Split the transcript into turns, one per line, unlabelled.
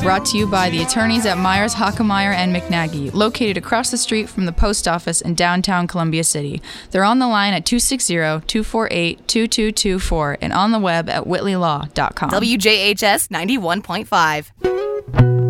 brought to you by the attorneys at Myers, Hockemeyer, and McNaghy, located across the street from the post office in downtown Columbia City. They're on the line at 260-248-2224 and on the web at whitleylaw.com.
WJHS 91.5.